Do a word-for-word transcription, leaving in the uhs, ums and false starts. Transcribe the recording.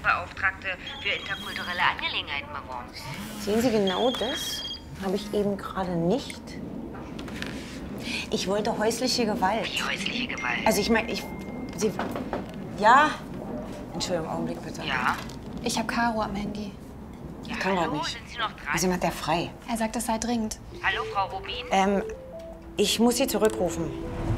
Bundesbeauftragte für interkulturelle Angelegenheiten beworben. Sehen Sie, genau das habe ich eben gerade nicht. Ich wollte häusliche Gewalt. Wie häusliche Gewalt? Also ich meine, ich... Sie... Ja? Entschuldigung, Augenblick bitte. Ja? Ich habe Caro am Handy. Ja, Kann grad hallo? nicht. Sind Sie noch dran? Also hat der frei. Er sagt, es sei dringend. Hallo, Frau Rubin? Ähm, ich muss Sie zurückrufen.